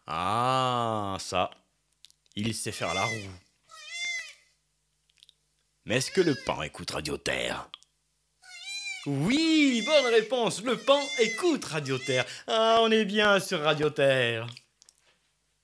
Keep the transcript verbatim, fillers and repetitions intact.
Ah, ça, il sait faire la roue. Mais est-ce que le paon écoute Radio Terre? Oui, bonne réponse, le paon écoute Radio Terre. Ah, on est bien sur Radio Terre.